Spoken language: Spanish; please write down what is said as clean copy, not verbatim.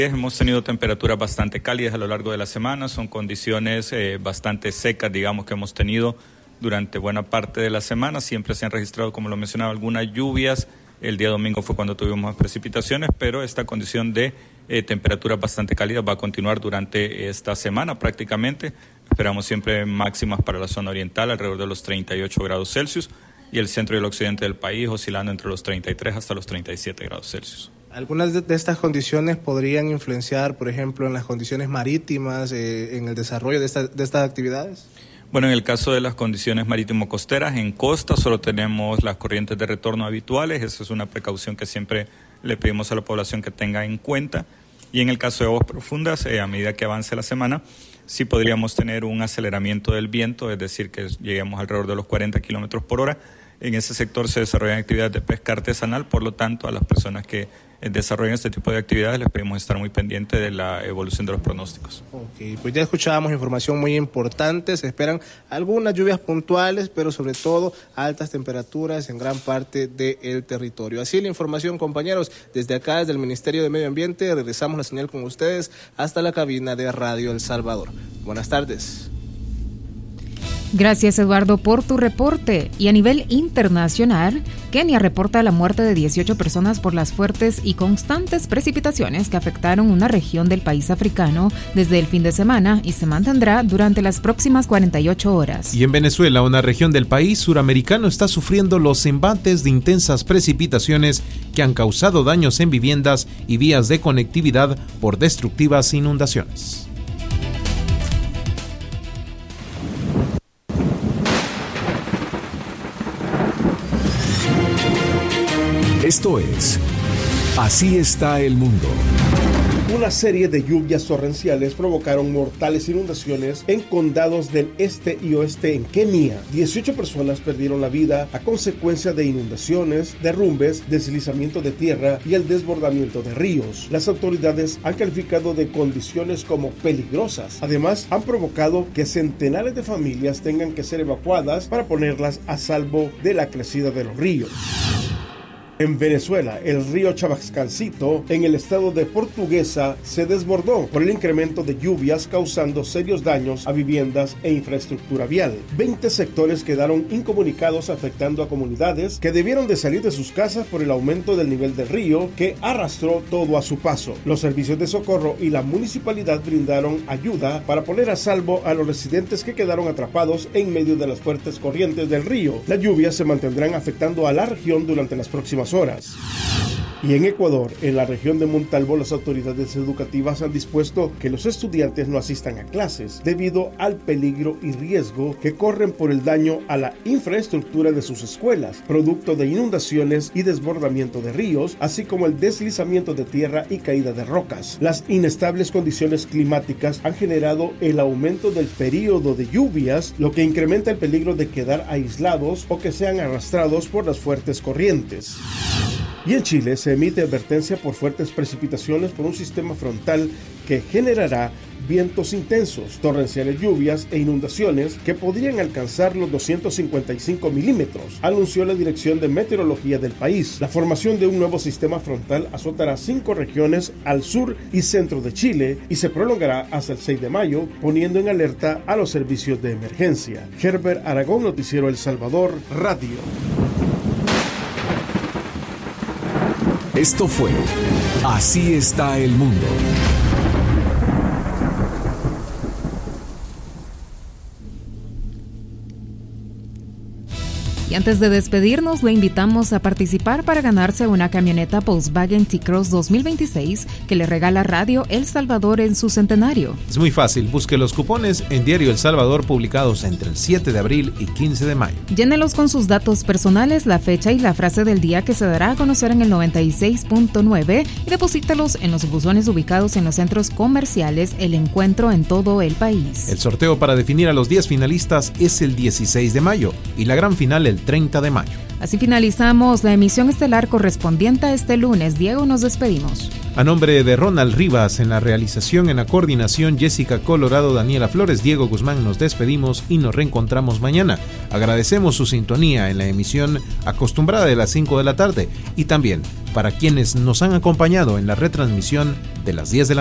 Hemos tenido temperaturas bastante cálidas a lo largo de la semana, son condiciones bastante secas, digamos, que hemos tenido durante buena parte de la semana. Siempre se han registrado, como lo mencionaba, algunas lluvias. El día domingo fue cuando tuvimos más precipitaciones, pero esta condición de temperaturas bastante cálidas va a continuar durante esta semana prácticamente. Esperamos siempre máximas para la zona oriental, alrededor de los 38 grados Celsius, y el centro y el occidente del país oscilando entre los 33 hasta los 37 grados Celsius. ¿Algunas de estas condiciones podrían influenciar, por ejemplo, en las condiciones marítimas, en el desarrollo de estas actividades? Bueno, en el caso de las condiciones marítimo-costeras, en costa solo tenemos las corrientes de retorno habituales. Esa es una precaución que siempre le pedimos a la población que tenga en cuenta. Y en el caso de aguas profundas, a medida que avance la semana, sí podríamos tener un aceleramiento del viento, es decir, que lleguemos alrededor de los 40 kilómetros por hora. En ese sector se desarrollan actividades de pesca artesanal, por lo tanto, a las personas que desarrollan este tipo de actividades les pedimos estar muy pendientes de la evolución de los pronósticos. Ok, pues ya escuchábamos información muy importante. Se esperan algunas lluvias puntuales, pero sobre todo altas temperaturas en gran parte del territorio. Así la información, compañeros, desde acá, desde el Ministerio de Medio Ambiente, regresamos la señal con ustedes hasta la cabina de Radio El Salvador. Buenas tardes. Gracias, Eduardo, por tu reporte. Y a nivel internacional, Kenia reporta la muerte de 18 personas por las fuertes y constantes precipitaciones que afectaron una región del país africano desde el fin de semana y se mantendrá durante las próximas 48 horas. Y en Venezuela, una región del país suramericano está sufriendo los embates de intensas precipitaciones que han causado daños en viviendas y vías de conectividad por destructivas inundaciones. Esto es Así está el mundo. Una serie de lluvias torrenciales provocaron mortales inundaciones en condados del este y oeste en Kenia. 18 personas perdieron la vida a consecuencia de inundaciones, derrumbes, deslizamiento de tierra y el desbordamiento de ríos. Las autoridades han calificado de condiciones como peligrosas. Además, han provocado que centenares de familias tengan que ser evacuadas para ponerlas a salvo de la crecida de los ríos. En Venezuela, el río Chabascancito, en el estado de Portuguesa, se desbordó por el incremento de lluvias, causando serios daños a viviendas e infraestructura vial. 20 sectores quedaron incomunicados, afectando a comunidades que debieron de salir de sus casas por el aumento del nivel del río, que arrastró todo a su paso. Los servicios de socorro y la municipalidad brindaron ayuda para poner a salvo a los residentes que quedaron atrapados en medio de las fuertes corrientes del río. Las lluvias se mantendrán afectando a la región durante las próximas horas. Y en Ecuador, en la región de Montalvo, las autoridades educativas han dispuesto que los estudiantes no asistan a clases debido al peligro y riesgo que corren por el daño a la infraestructura de sus escuelas, producto de inundaciones y desbordamiento de ríos, así como el deslizamiento de tierra y caída de rocas. Las inestables condiciones climáticas han generado el aumento del período de lluvias, lo que incrementa el peligro de quedar aislados o que sean arrastrados por las fuertes corrientes. Y en Chile se emite advertencia por fuertes precipitaciones por un sistema frontal que generará vientos intensos, torrenciales lluvias e inundaciones que podrían alcanzar los 255 milímetros, anunció la Dirección de Meteorología del país. La formación de un nuevo sistema frontal azotará 5 regiones al sur y centro de Chile y se prolongará hasta el 6 de mayo, poniendo en alerta a los servicios de emergencia. Herbert Aragón, Noticiero El Salvador, Radio. Esto fue Así está el mundo. Y antes de despedirnos, le invitamos a participar para ganarse una camioneta Volkswagen T-Cross 2026 que le regala Radio El Salvador en su centenario. Es muy fácil, busque los cupones en Diario El Salvador publicados entre el 7 de abril y 15 de mayo. Llénelos con sus datos personales, la fecha y la frase del día que se dará a conocer en el 96.9 y deposítelos en los buzones ubicados en los centros comerciales El Encuentro en todo el país. El sorteo para definir a los 10 finalistas es el 16 de mayo y la gran final el 30 de mayo. Así finalizamos la emisión estelar correspondiente a este lunes. Diego, nos despedimos. A nombre de Ronald Rivas en la realización, en la coordinación, Jessica Colorado, Daniela Flores, Diego Guzmán, nos despedimos y nos reencontramos mañana. Agradecemos su sintonía en la emisión acostumbrada de las 5 de la tarde y también para quienes nos han acompañado en la retransmisión de las 10 de la